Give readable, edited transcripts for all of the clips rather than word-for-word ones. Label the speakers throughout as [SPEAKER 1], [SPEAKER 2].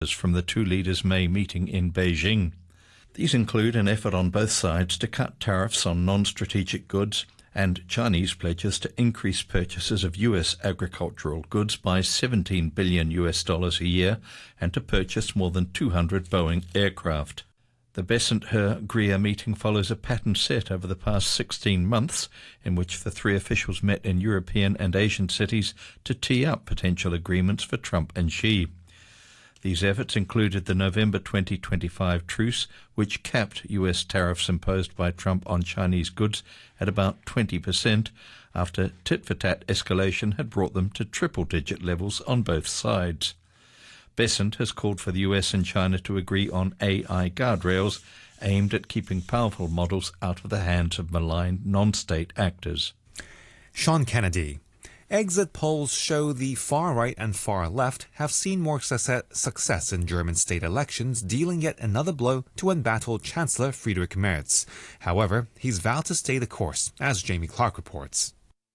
[SPEAKER 1] from the two leaders' May meeting in Beijing. These include an effort on both sides to cut tariffs on non-strategic goods and Chinese pledges to increase purchases of U.S. agricultural goods by $17 billion a year and to purchase more than 200 Boeing aircraft. The Bessent-Her-Greer meeting follows a pattern set over the past 16 months in which the three officials met in European and Asian cities to tee up potential agreements for Trump and Xi. These efforts included the November 2025 truce, which capped U.S. tariffs imposed by Trump on Chinese goods at about 20% after tit-for-tat escalation had brought them to triple-digit levels on both sides. Bessent has called for the U.S. and China to agree on AI guardrails aimed at keeping powerful models out of the hands of malign non-state actors.
[SPEAKER 2] Sean Kennedy. Exit polls show the far right and far left have seen more success in German state elections, dealing yet another blow to embattled Chancellor Friedrich Merz. However, he's vowed to stay the course, as Jamie Clark reports.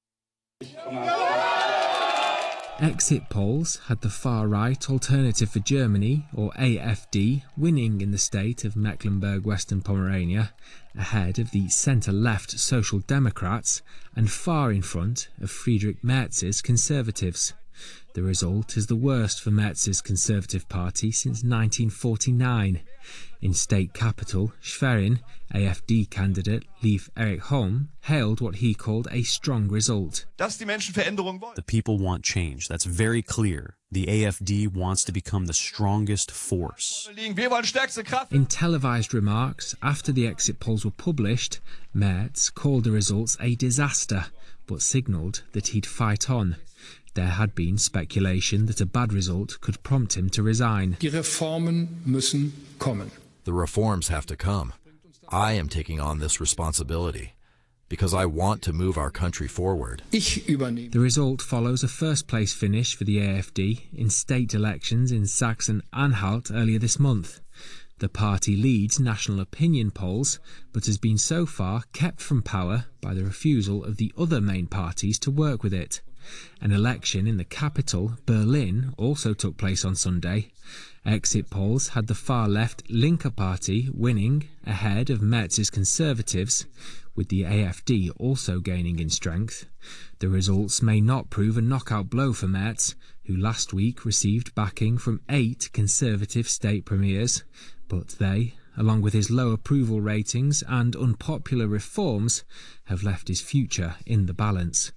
[SPEAKER 3] Exit polls had the far-right Alternative for Germany, or AfD, winning in the state of Mecklenburg-Western Pomerania, ahead of the centre-left Social Democrats and far in front of Friedrich Merz's Conservatives. The result is the worst for Merz's Conservative Party since 1949. In state capital, Schwerin, AfD candidate Leif Erik Holm hailed what he called a strong result.
[SPEAKER 4] The people want change. That's very clear. The AfD wants to become the strongest force.
[SPEAKER 3] In televised remarks after the exit polls were published, Merz called the results a disaster, but signalled that he'd fight on. There had been speculation that a bad result could prompt him to resign.
[SPEAKER 5] Die Reformen müssen kommen.
[SPEAKER 6] The reforms have to come. I am taking on this responsibility because I want to move our country forward.
[SPEAKER 3] The result follows a first-place finish for the AfD in state elections in Saxony-Anhalt earlier this month. The party leads national opinion polls, but has been so far kept from power by the refusal of the other main parties to work with it. An election in the capital, Berlin, also took place on Sunday. Exit polls had the far-left Linke Party winning ahead of Merz's Conservatives, with the AfD also gaining in strength. The results may not prove a knockout blow for Merz, who last week received backing from 8 Conservative state premiers, but they, along with his low approval ratings and unpopular reforms, have left his future in the balance.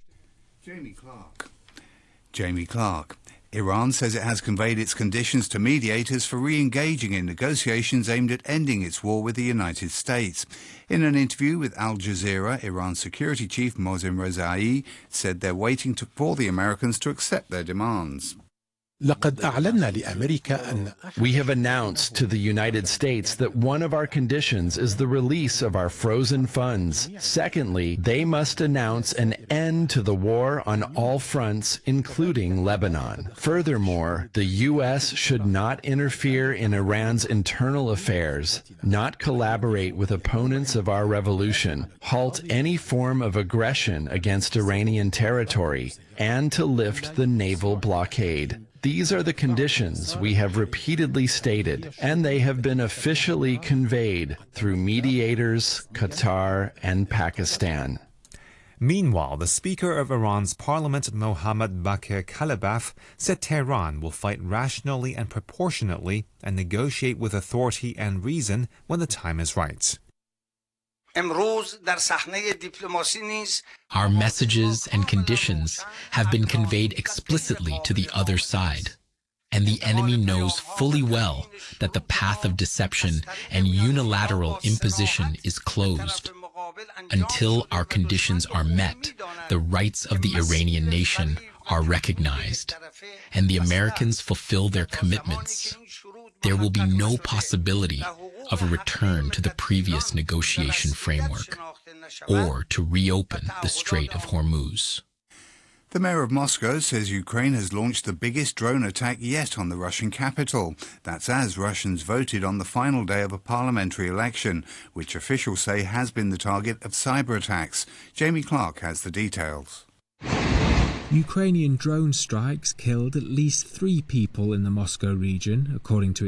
[SPEAKER 7] Jamie Clark. Iran says it has conveyed its conditions to mediators for re-engaging in negotiations aimed at ending its war with the United States. In an interview with Al Jazeera, Iran's security chief Mohsen Rezaei said they're waiting for the Americans to accept their demands.
[SPEAKER 8] We have announced to the United States that one of our conditions is the release of our frozen funds. Secondly, they must announce an end to the war on all fronts, including Lebanon. Furthermore, the U.S. should not interfere in Iran's internal affairs, not collaborate with opponents of our revolution, halt any form of aggression against Iranian territory, and to lift the naval blockade. These are the conditions we have repeatedly stated, and they have been officially conveyed through mediators, Qatar, and Pakistan.
[SPEAKER 2] Meanwhile, the Speaker of Iran's parliament, Mohammad Bakir Kalibaf, said Tehran will fight rationally and proportionately and negotiate with authority and reason when the time is right.
[SPEAKER 9] Our messages and conditions have been conveyed explicitly to the other side, and the enemy knows fully well that the path of deception and unilateral imposition is closed. Until our conditions are met, the rights of the Iranian nation are recognized, and the Americans fulfill their commitments. There will be no possibility of a return to the previous negotiation framework or to reopen the Strait of Hormuz.
[SPEAKER 7] The mayor of Moscow says Ukraine has launched the biggest drone attack yet on the Russian capital. That's as Russians voted on the final day of a parliamentary election, which officials say has been the target of cyber attacks. Jamie Clark has the details.
[SPEAKER 3] Ukrainian drone strikes killed at least 3 people in the Moscow region, according to its